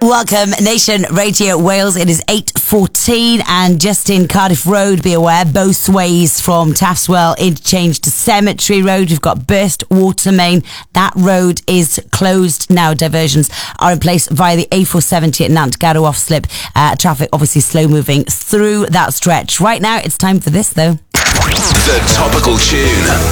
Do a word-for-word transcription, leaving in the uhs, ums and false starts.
Welcome, Nation Radio Wales. It is eight fourteen and just in Cardiff Road, be aware, both ways from Taftswell interchange to Cemetery Road. We've got burst water main. That road is closed now. Diversions are in place via the A four seventy at Nantgarw off slip. Uh, traffic obviously slow moving through that stretch. Right now, it's time for this though. The Topical Tune.